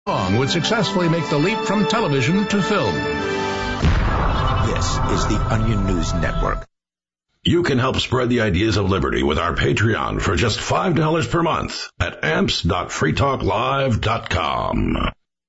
would successfully make the leap from television to film. This is the Onion News Network. You can help spread the ideas of liberty with our Patreon for just $5 per month at amps.freetalklive.com.